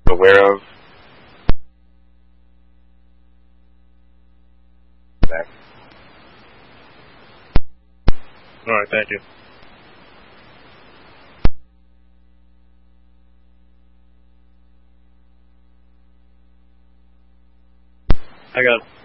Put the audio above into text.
aware of. All right, thank you. I got it.